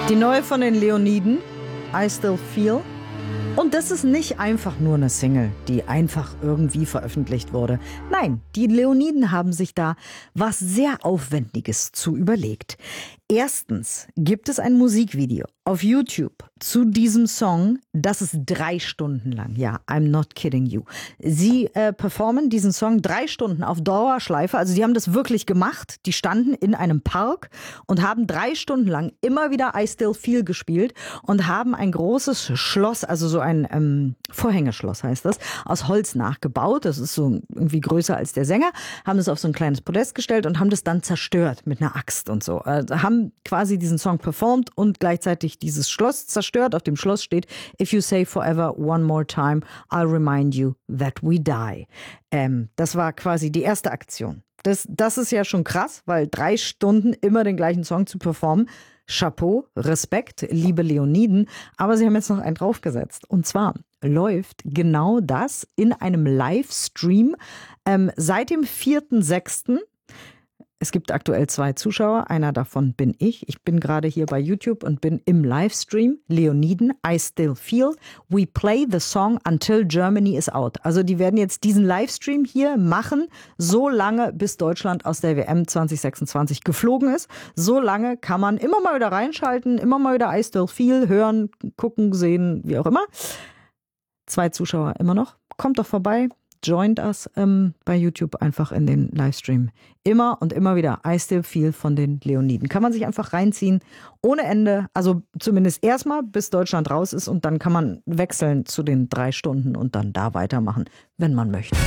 Die neue von den Leoniden, I Still Feel. Und das ist nicht einfach nur eine Single, die einfach irgendwie veröffentlicht wurde. Nein, die Leoniden haben sich da was sehr Aufwendiges zu überlegt. Erstens gibt es ein Musikvideo auf YouTube zu diesem Song, das ist 3 Stunden lang. Ja, I'm not kidding you. Sie performen diesen Song 3 Stunden auf Dauerschleife. Also die haben das wirklich gemacht. Die standen in einem Park und haben 3 Stunden lang immer wieder I Still Feel gespielt und haben ein großes Schloss, also so ein Vorhängeschloss heißt das, aus Holz nachgebaut. Das ist so irgendwie größer als der Sänger. Haben das auf so ein kleines Podest gestellt und haben das dann zerstört mit einer Axt und so. Haben quasi diesen Song performt und gleichzeitig dieses Schloss zerstört. Auf dem Schloss steht: If you say forever one more time, I'll remind you that we die. Das war quasi die erste Aktion. Das ist ja schon krass, weil 3 Stunden immer den gleichen Song zu performen. Chapeau, Respekt, liebe Leoniden. Aber sie haben jetzt noch einen draufgesetzt. Und zwar läuft genau das in einem Livestream seit dem 4.6. Es gibt aktuell 2 Zuschauer, einer davon bin ich. Ich bin gerade hier bei YouTube und bin im Livestream. Leoniden, I Still Feel. We play the song until Germany is out. Also die werden jetzt diesen Livestream hier machen, so lange bis Deutschland aus der WM 2026 geflogen ist. So lange kann man immer mal wieder reinschalten, immer mal wieder I Still Feel hören, gucken, sehen, wie auch immer. 2 Zuschauer immer noch. Kommt doch vorbei. Joint us bei YouTube einfach in den Livestream. Immer und immer wieder I Still Feel von den Leoniden. Kann man sich einfach reinziehen, ohne Ende. Also zumindest erstmal, bis Deutschland raus ist. Und dann kann man wechseln zu den 3 Stunden und dann da weitermachen, wenn man möchte.